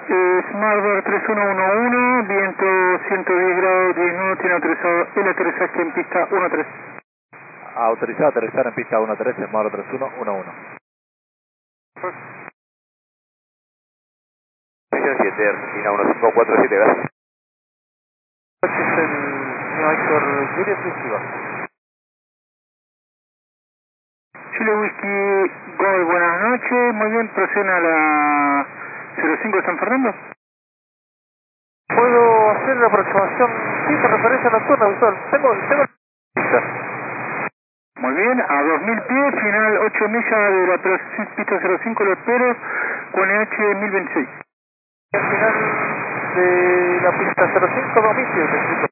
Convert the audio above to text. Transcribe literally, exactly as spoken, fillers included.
Eh, Smartbird tres uno uno uno, viento ciento diez grados, diez nudos, tiene autorizado el aterrizaje en pista uno tres. Autorizado a aterrizar en pista uno tres, Smartbird tres uno uno uno. siete, Argentina uno cinco cuatro siete, gracias. Este es el señor Héctor Gutiérrez Festival. Chile Whisky Gold, buenas noches. Muy bien, proceden a la cero cinco de San Fernando. ¿Puedo hacer la aproximación sí, con referencia nocturna visual? Tengo, tengo la Muy bien, a dos mil pies, final ocho millas de la pista cero cinco, lo espero, con E H mil veintiséis. al final de la pista cero cinco, dos mil pies, te explico.